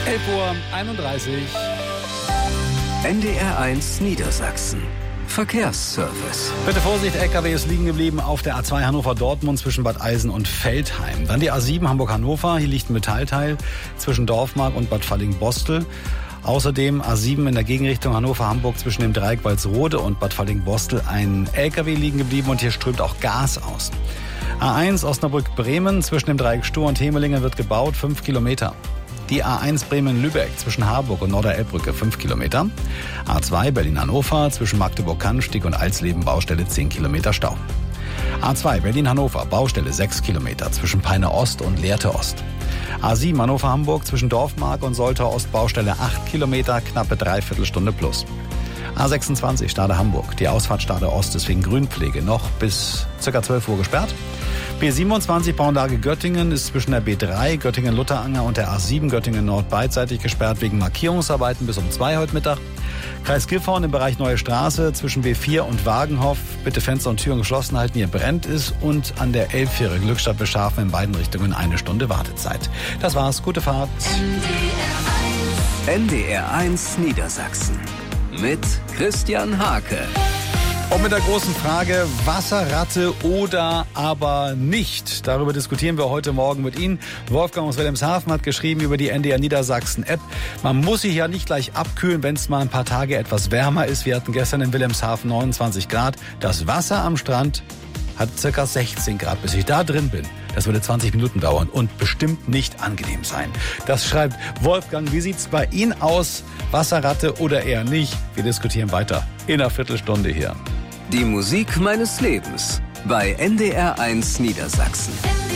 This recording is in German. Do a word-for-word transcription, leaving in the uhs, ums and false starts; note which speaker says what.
Speaker 1: elf Uhr einunddreißig.
Speaker 2: N D R eins Niedersachsen. Verkehrsservice.
Speaker 1: Bitte Vorsicht, L K W ist liegen geblieben auf der A zwei Hannover-Dortmund zwischen Bad Eisen und Veltheim. Dann die A sieben Hamburg-Hannover, hier liegt ein Metallteil zwischen Dorfmark und Bad Falling-Bostel. Außerdem A sieben in der Gegenrichtung Hannover-Hamburg zwischen dem Dreieck Walsrode und Bad Falling-Bostel ein L K W liegen geblieben und hier strömt auch Gas aus. A eins Osnabrück-Bremen zwischen dem Dreieck Stur und Hemelingen wird gebaut, fünf Kilometer. Die A eins Bremen-Lübeck zwischen Harburg und Norderelbbrücke fünf Kilometer. A zwei Berlin-Hannover zwischen Magdeburg-Kannstieg und Alsleben Baustelle zehn Kilometer Stau. A zwei Berlin-Hannover Baustelle sechs Kilometer zwischen Peine Ost und Lehrte Ost. A sieben Hannover-Hamburg zwischen Dorfmark und Soltau Ost Baustelle acht Kilometer, knappe Dreiviertelstunde plus. A sechsundzwanzig Stade Hamburg. Die Ausfahrt Stade Ost ist wegen Grünpflege noch bis ca. zwölf Uhr gesperrt. B siebenundzwanzig Bauanlage Göttingen ist zwischen der B drei Göttingen-Lutteranger und der A sieben Göttingen-Nord beidseitig gesperrt wegen Markierungsarbeiten bis um zwei heute Mittag. Kreis Gifhorn im Bereich Neue Straße zwischen B vier und Wagenhoff. Bitte Fenster und Türen geschlossen halten, hier brennt es. Und an der Elbfähre Glückstadt Beschafen in beiden Richtungen eine Stunde Wartezeit. Das war's, gute Fahrt.
Speaker 2: N D R eins Niedersachsen mit Christian Hake.
Speaker 1: Und mit der großen Frage, Wasserratte oder aber nicht. Darüber diskutieren wir heute Morgen mit Ihnen. Wolfgang aus Wilhelmshaven hat geschrieben über die N D R Niedersachsen App. Man muss sich ja nicht gleich abkühlen, wenn es mal ein paar Tage etwas wärmer ist. Wir hatten gestern in Wilhelmshaven neunundzwanzig Grad. Das Wasser am Strand hat circa sechzehn Grad, bis ich da drin bin. Das würde zwanzig Minuten dauern und bestimmt nicht angenehm sein. Das schreibt Wolfgang. Wie sieht's bei Ihnen aus? Wasserratte oder eher nicht? Wir diskutieren weiter in einer Viertelstunde hier.
Speaker 2: Die Musik meines Lebens bei N D R eins Niedersachsen.